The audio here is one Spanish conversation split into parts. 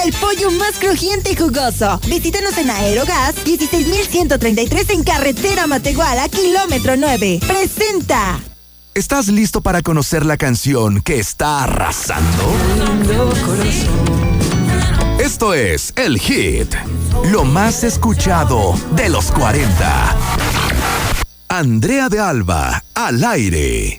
el pollo más crujiente y jugoso. Visítanos en Aerogas 16133 en carretera Matehuala, kilómetro 9. Presenta. ¿Estás listo para conocer la canción que está arrasando? Esto es el hit, lo más escuchado de los 40. Andrea de Alba, al aire.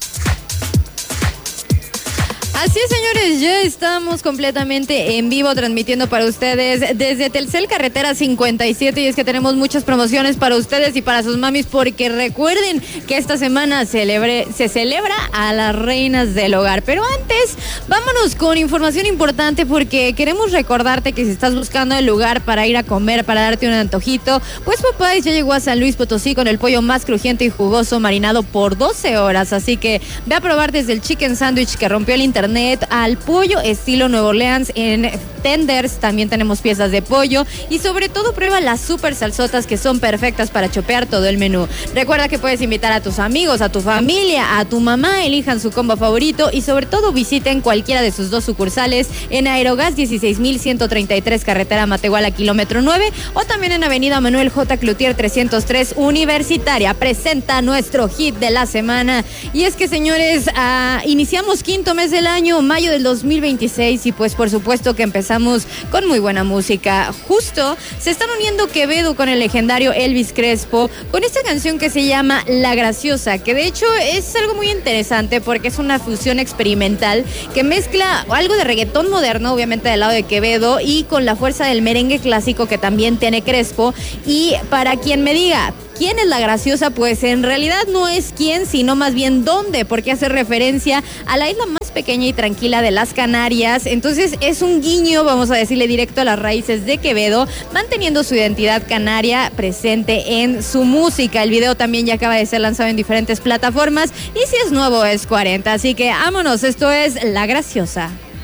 Así es, señores, ya estamos completamente en vivo transmitiendo para ustedes desde Telcel Carretera 57 y es que tenemos muchas promociones para ustedes y para sus mamis porque recuerden que esta semana se celebra a las reinas del hogar. Pero antes, vámonos con información importante porque queremos recordarte que si estás buscando el lugar para ir a comer, para darte un antojito, pues Popeyes ya llegó a San Luis Potosí con el pollo más crujiente y jugoso marinado por 12 horas. Así que ve a probar desde el chicken sandwich que rompió el internet al pollo estilo Nueva Orleans en tenders, también tenemos piezas de pollo y sobre todo prueba las super salsotas que son perfectas para chopear todo el menú. Recuerda que puedes invitar a tus amigos, a tu familia, a tu mamá, elijan su combo favorito y sobre todo visiten cualquiera de sus 2 sucursales en Aerogas 16133 carretera Matehuala kilómetro 9 o también en avenida Manuel J. Cloutier 303 Universitaria. Presenta nuestro hit de la semana y es que, señores, iniciamos quinto mes del año, mayo del 2026 y pues por supuesto que empezamos con muy buena música. Justo se están uniendo Quevedo con el legendario Elvis Crespo con esta canción que se llama La Graciosa, que de hecho es algo muy interesante porque es una fusión experimental que mezcla algo de reggaetón moderno, obviamente del lado de Quevedo, y con la fuerza del merengue clásico que también tiene Crespo. Y para quien me diga ¿quién es la graciosa? Pues en realidad no es quién, sino más bien dónde, porque hace referencia a la isla más pequeña y tranquila de las Canarias. Entonces es un guiño, vamos a decirle, directo a las raíces de Quevedo, manteniendo su identidad canaria presente en su música. El video también ya acaba de ser lanzado en diferentes plataformas y si es nuevo es 40. Así que vámonos, esto es La Graciosa.